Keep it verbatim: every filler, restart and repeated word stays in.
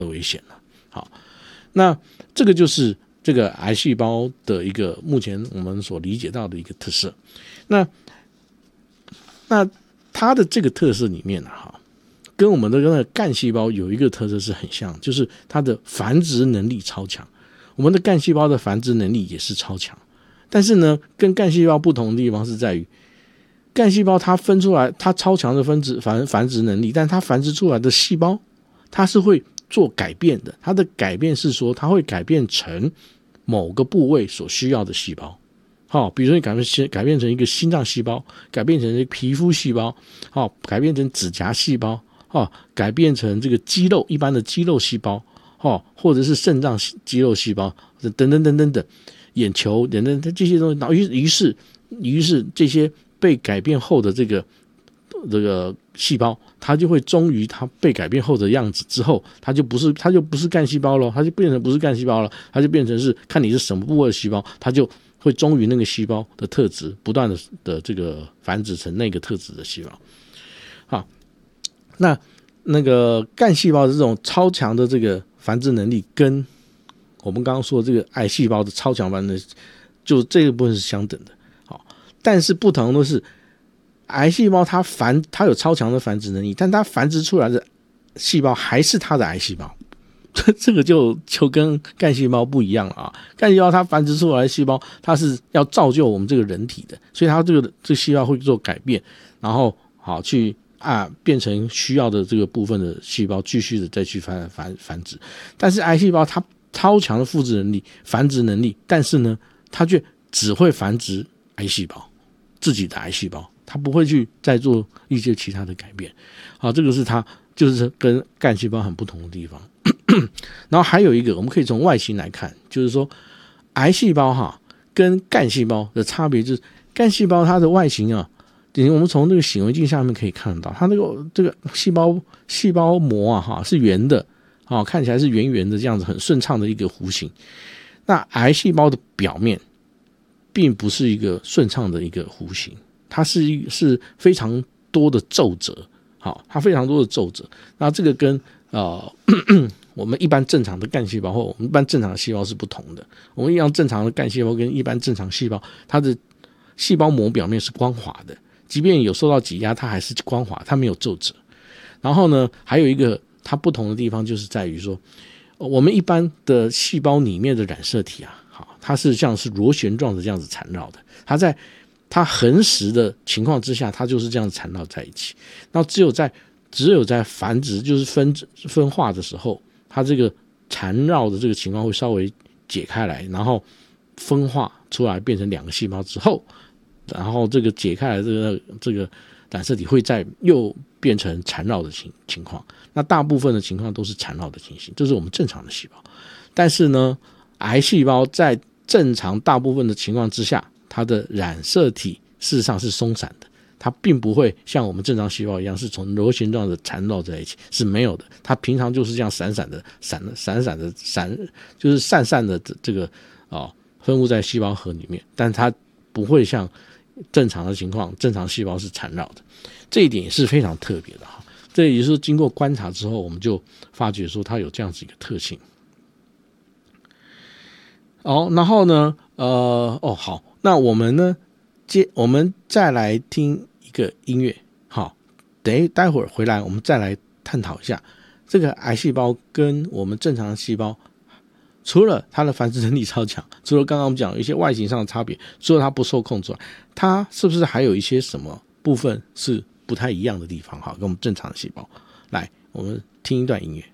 危险了。好，那这个就是这个癌细胞的一个目前我们所理解到的一个特色。那那它的这个特色里面啊，跟我们的那个干细胞有一个特色是很像，就是它的繁殖能力超强。我们的干细胞的繁殖能力也是超强，但是呢，跟干细胞不同的地方是在于，干细胞它分出来，它超强的分子繁繁殖能力，但它繁殖出来的细胞，它是会做改变的。它的改变是说，它会改变成某个部位所需要的细胞。好，比如说你改变改变成一个心脏细胞，改变成一个皮肤细胞，好，改变成指甲细胞，好，改变成这个肌肉一般的肌肉细胞，好，或者是肾脏肌肉细胞，等等等等等，眼球等等这些东西，然后于于是于是这些被改变后的这个这个细胞，它就会忠于它被改变后的样子之后，它就不是它就不是干细胞了，它就变成不是干细胞了，它就变成是看你是什么部位的细胞，它就会忠于那个细胞的特质，不断的的这个繁殖成那个特质的细胞。好，那那个干细胞的这种超强的这个繁殖能力，跟我们刚刚说的这个癌细胞的超强繁殖能力，就这个部分是相等的。好，但是不同的是，癌细胞它繁它有超强的繁殖能力，但它繁殖出来的细胞还是它的癌细胞。这个就就跟干细胞不一样了啊！干细胞它繁殖出来的细胞，它是要造就我们这个人体的，所以它这个这个细胞会做改变，然后好去啊变成需要的这个部分的细胞，继续的再去繁繁繁殖。但是癌细胞它超强的复制能力、繁殖能力，但是呢，它却只会繁殖癌细胞，自己的癌细胞，它不会去再做一些其他的改变。好，这个是它就是跟干细胞很不同的地方。然后还有一个，我们可以从外形来看，就是说癌细胞哈跟干细胞的差别，就是干细胞它的外形啊，我们从这个显微镜下面可以看到，它那个这个细胞细胞膜啊哈是圆的，啊看起来是圆圆的这样子，很顺畅的一个弧形。那癌细胞的表面并不是一个顺畅的一个弧形，它是一是非常多的皱褶，好，它非常多的皱褶。那这个跟呃我们一般正常的干细胞或我们一般正常的细胞是不同的。我们一样正常的干细胞跟一般正常细胞，它的细胞膜表面是光滑的，即便有受到挤压，它还是光滑，它没有皱褶。然后呢，还有一个它不同的地方，就是在于说，我们一般的细胞里面的染色体啊，好，它是像是螺旋状的这样子缠绕的，它在它横实的情况之下，它就是这样子缠绕在一起。那只有在只有在繁殖，就是分分化的时候，它这个缠绕的这个情况会稍微解开来，然后分化出来变成两个细胞之后，然后这个解开来这个这个染色体会再又变成缠绕的情情况。那大部分的情况都是缠绕的情形，这是我们正常的细胞。但是呢，癌细胞在正常大部分的情况之下，它的染色体事实上是松散的。它并不会像我们正常细胞一样是从螺旋状的缠绕在一起，是没有的。它平常就是这样散散的、散散散的、散，就是散散的这个啊、哦、分布在细胞核里面，但它不会像正常的情况，正常细胞是缠绕的。这一点也是非常特别的哈。这也是经过观察之后，我们就发觉说它有这样子一个特性。哦，然后呢，呃，哦好，那我们呢，接我们再来听一个音乐，好，等待会儿回来，我们再来探讨一下这个癌细胞跟我们正常的细胞，除了它的繁殖能力超强，除了刚刚我们讲有一些外形上的差别，除了它不受控之外，它是不是还有一些什么部分是不太一样的地方？好，跟我们正常的细胞，来，我们听一段音乐。